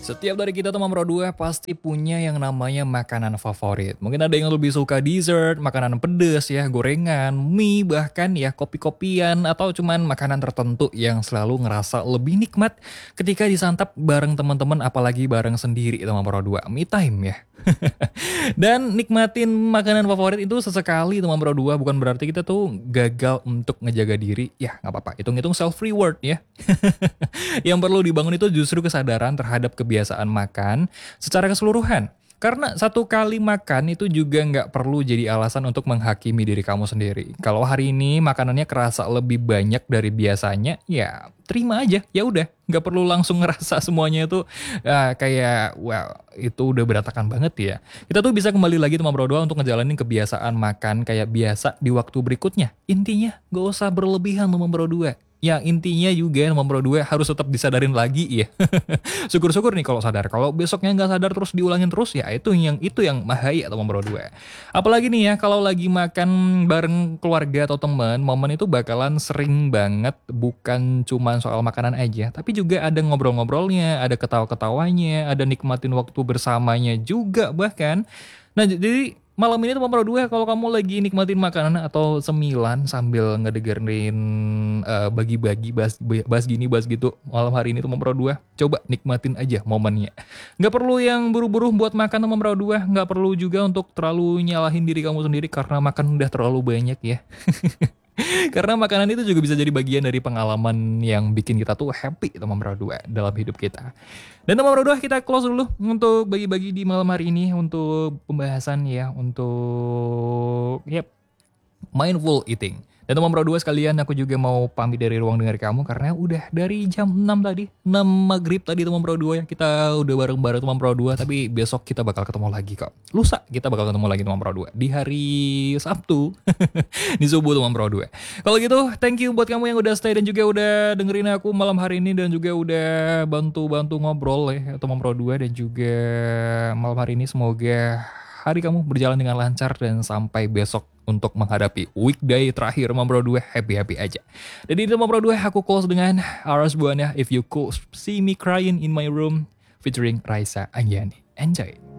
Setiap dari kita teman Pro 2 pasti punya yang namanya makanan favorit. Mungkin ada yang lebih suka dessert, makanan pedas ya, gorengan, mie, bahkan ya kopi-kopian, atau cuman makanan tertentu yang selalu ngerasa lebih nikmat ketika disantap bareng teman-teman, apalagi bareng sendiri teman Pro 2. Me time ya. Dan nikmatin makanan favorit itu sesekali teman Pro 2 bukan berarti kita tuh gagal untuk ngejaga diri. Ya nggak apa-apa, hitung-hitung self reward ya. Yang perlu dibangun itu justru kesadaran terhadap kebiasaan makan secara keseluruhan. Karena satu kali makan itu juga nggak perlu jadi alasan untuk menghakimi diri kamu sendiri. Kalau hari ini makanannya kerasa lebih banyak dari biasanya, ya terima aja, ya udah, nggak perlu langsung ngerasa semuanya itu kayak, wow, itu udah berantakan banget ya. Kita tuh bisa kembali lagi teman Bro 2 untuk ngejalanin kebiasaan makan kayak biasa di waktu berikutnya. Intinya nggak usah berlebihan teman Bro 2. Ya intinya juga teman Bro 2 harus tetap disadarin lagi ya. Syukur-syukur nih kalau sadar. Kalau besoknya nggak sadar terus diulangin terus ya itu yang bahaya teman Bro 2. Apalagi nih ya kalau lagi makan bareng keluarga atau teman, momen itu bakalan sering banget, bukan cuma soal makanan aja, tapi juga ada ngobrol-ngobrolnya, ada ketawa-ketawanya, ada nikmatin waktu bersamanya juga bahkan. Nah, jadi malam ini tuh Pro 2 kalau kamu lagi nikmatin makanan atau cemilan sambil ngedengerin bagi-bagi bahas gini bahas gitu malam hari ini tuh Pro 2, coba nikmatin aja momennya. Nggak perlu yang buru-buru buat makan tuh Pro 2, nggak perlu juga untuk terlalu nyalahin diri kamu sendiri karena makan udah terlalu banyak ya. Karena makanan itu juga bisa jadi bagian dari pengalaman yang bikin kita tuh happy teman Bro 2 dalam hidup kita. Dan teman Bro 2 kita close dulu untuk bagi-bagi di malam hari ini untuk pembahasan ya, untuk mindful eating. Dan teman Bro 2 sekalian, aku juga mau pamit dari ruang dengar kamu karena udah dari jam 6 tadi, 6 maghrib tadi teman Bro 2 ya. Kita udah bareng-bareng teman Bro 2, tapi besok kita bakal ketemu lagi kok. Lusa kita bakal ketemu lagi teman Bro 2 di hari Sabtu di subuh teman Bro 2. Kalau gitu, thank you buat kamu yang udah stay dan juga udah dengerin aku malam hari ini dan juga udah bantu-bantu ngobrol ya teman Bro 2, dan juga malam hari ini semoga hari kamu berjalan dengan lancar dan sampai besok untuk menghadapi weekday terakhir teman Bro 2 happy-happy aja. Jadi teman Bro 2 aku close dengan Aras Buana If You Could See Me Crying in My Room featuring Raisa Anjani. Enjoy.